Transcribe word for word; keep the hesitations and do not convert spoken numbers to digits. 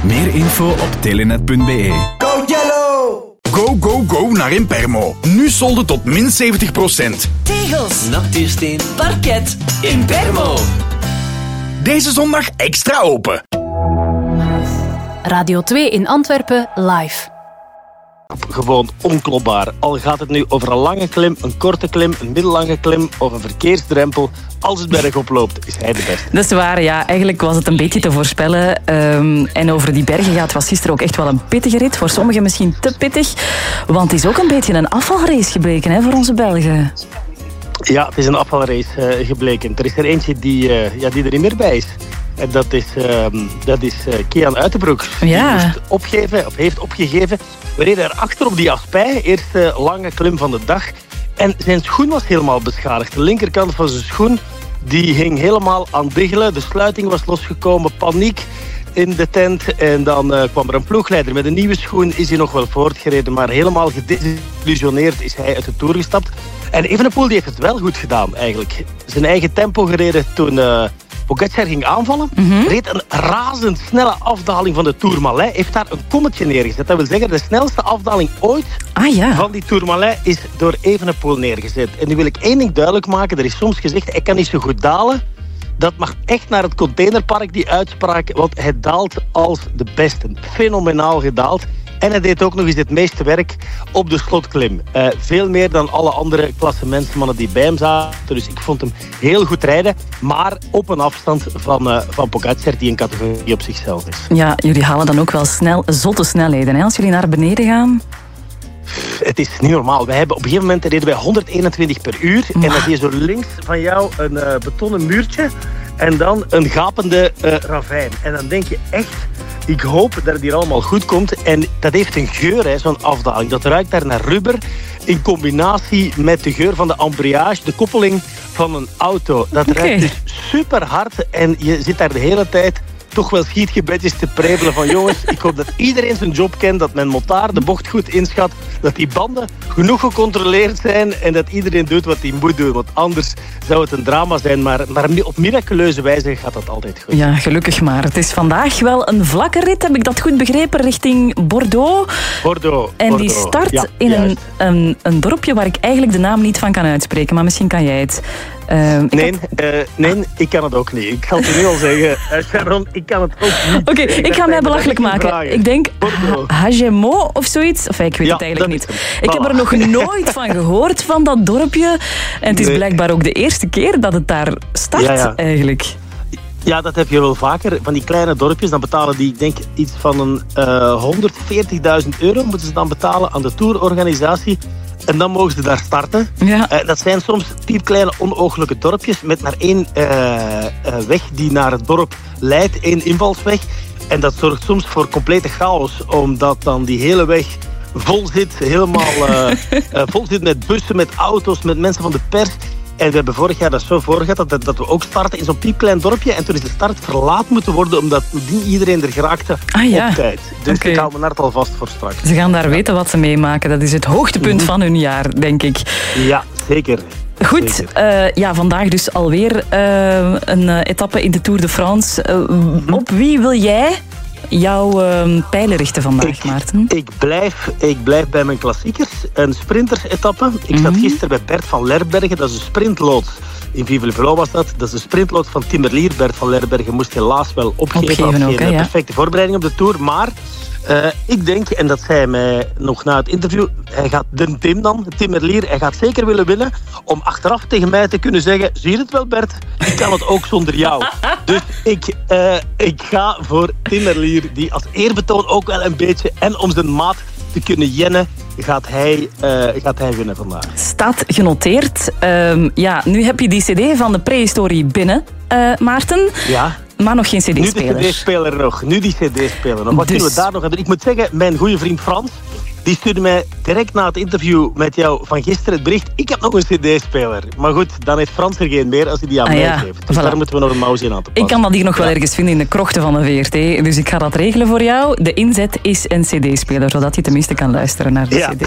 Meer info op telenet punt be. Go Yellow! Go, go, go naar Impermo. Nu solden tot min zeventig procent. Tegels, natuursteen, parket, Impermo. Deze zondag extra open. Radio twee in Antwerpen live. Gewoon onklopbaar. Al gaat het nu over een lange klim, een korte klim, een middellange klim of een verkeersdrempel. Als het bergop loopt, is hij de beste. Dat is waar, ja. Eigenlijk was het een beetje te voorspellen. Um, en over die bergen gaat, was gisteren ook echt wel een pittige rit. Voor sommigen misschien te pittig. Want het is ook een beetje een afvalrace gebleken, hè, voor onze Belgen. Ja, het is een afvalrace uh, gebleken. Er is er eentje die, uh, ja, die er niet meer bij is. En dat is, uh, dat is uh, Kian Uitenbroek. Ja. Die moest opgeven, of heeft opgegeven. We reden erachter op die Aspij. Eerste lange klim van de dag. En zijn schoen was helemaal beschadigd. De linkerkant van zijn schoen die hing helemaal aan diggelen. De sluiting was losgekomen. Paniek in de tent. En dan uh, kwam er een ploegleider met een nieuwe schoen. Is hij nog wel voortgereden. Maar helemaal gedesillusioneerd is hij uit de Tour gestapt. En Evenepoel die heeft het wel goed gedaan eigenlijk. Zijn eigen tempo gereden toen uh, Pogačar ging aanvallen. Mm-hmm. Reed een razendsnelle afdaling van de Tourmalet. Heeft daar een kommetje neergezet. Dat wil zeggen, de snelste afdaling ooit ah, ja. van die Tourmalet is door Evenepoel neergezet. En nu wil ik één ding duidelijk maken. Er is soms gezegd, hij kan niet zo goed dalen. Dat mag echt naar het containerpark, die uitspraak. Want hij daalt als de beste. Fenomenaal gedaald. En hij deed ook nog eens het meeste werk op de slotklim. Uh, veel meer dan alle andere klassementsmannen die bij hem zaten. Dus ik vond hem heel goed rijden. Maar op een afstand van, uh, van Pogačar, die een categorie op zichzelf is. Ja, jullie halen dan ook wel snel zotte snelheden, hè, als jullie naar beneden gaan. Het is niet normaal. Wij hebben op een gegeven moment reden wij honderdeenentwintig per uur. Maar. En dan zie je zo links van jou een uh, betonnen muurtje. En dan een gapende uh, ravijn. En dan denk je echt, ik hoop dat het hier allemaal goed komt. En dat heeft een geur, hè, zo'n afdaling. Dat ruikt daar naar rubber. In combinatie met de geur van de embrayage, de koppeling van een auto. Dat okay. ruikt dus super hard. En je zit daar de hele tijd toch wel schietgebedjes te prevelen van jongens, ik hoop dat iedereen zijn job kent, dat mijn motaar de bocht goed inschat, dat die banden genoeg gecontroleerd zijn en dat iedereen doet wat hij moet doen. Want anders zou het een drama zijn, maar, maar op miraculeuze wijze gaat dat altijd goed. Ja, gelukkig maar. Het is vandaag wel een vlakke rit, heb ik dat goed begrepen, richting Bordeaux. Bordeaux. En Bordeaux. die start ja, in een, een, een dorpje waar ik eigenlijk de naam niet van kan uitspreken, maar misschien kan jij het. Uh, ik nee, had... uh, nee, ik kan het ook niet. Ik zal het nu al zeggen. Uh, Sharon, ik kan het ook niet. Oké, okay, ik, ik ga mij belachelijk maken. Vragen. Ik denk Hagemo of zoiets. Of ik weet ja, het eigenlijk niet. Voilà. Ik heb er nog nooit van gehoord, van dat dorpje. En het is nee. blijkbaar ook de eerste keer dat het daar start, ja, ja. eigenlijk. Ja, dat heb je wel vaker. Van die kleine dorpjes, dan betalen die, ik denk, iets van een uh, honderdveertigduizend euro moeten ze dan betalen aan de tourorganisatie. En dan mogen ze daar starten. Ja. Uh, dat zijn soms piepkleine onooglijke dorpjes met maar één uh, uh, weg die naar het dorp leidt, één invalsweg. En dat zorgt soms voor complete chaos, omdat dan die hele weg vol zit, helemaal uh, uh, vol zit met bussen, met auto's, met mensen van de pers. En we hebben vorig jaar dat zo voorgehad dat, dat we ook starten in zo'n piepklein dorpje. En toen is de start verlaat moeten worden, omdat niet iedereen er geraakte ah, ja. op tijd. Dus okay. ik hou me hart al vast voor straks. Ze gaan daar ja. weten wat ze meemaken. Dat is het hoogtepunt mm-hmm. van hun jaar, denk ik. Ja, zeker. Goed, uh, ja, vandaag dus alweer uh, een uh, etappe in de Tour de France. Uh, mm-hmm. Op wie wil jij jouw uh, pijlen richten vandaag, ik, Maarten? Ik blijf, ik blijf bij mijn klassiekers. Een sprintersetappe. Ik mm-hmm. zat gisteren bij Bert van Lerbergen. Dat is een sprintloods. In Vive le Velo was dat. Dat is een sprintloods van Tim Merlier. Bert van Lerbergen moest helaas wel opgeven. opgeven ook, geen hè, ja. perfecte voorbereiding op de Tour. Maar uh, ik denk, en dat zei hij mij nog na het interview, hij gaat de Tim dan, Tim Merlier, hij gaat zeker willen winnen om achteraf tegen mij te kunnen zeggen, zie je het wel Bert, ik kan het ook zonder jou. Dus ik, uh, ik ga voor Tim Merlier, die als eerbetoon ook wel een beetje, en om zijn maat te kunnen jennen, gaat hij, uh, gaat hij winnen vandaag. Staat genoteerd. Uh, ja, nu heb je die cd van de prehistorie binnen, uh, Maarten. Ja. Maar nog geen cd-speler. Nu de cd-speler nog. Nu die cd-speler nog. Wat dus. kunnen we daar nog hebben? Ik moet zeggen, mijn goede vriend Frans, die stuurde mij direct na het interview met jou van gisteren het bericht, ik heb nog een cd-speler. Maar goed, dan heeft Frans er geen meer als hij die aan ah, mij ja. geeft. Dus voilà. Daar moeten we nog een mouw in aan te passen. Ik kan dat hier nog ja. wel ergens vinden in de krochten van de V R T. Dus ik ga dat regelen voor jou. De inzet is een cd-speler, zodat je tenminste kan luisteren naar de ja. cd.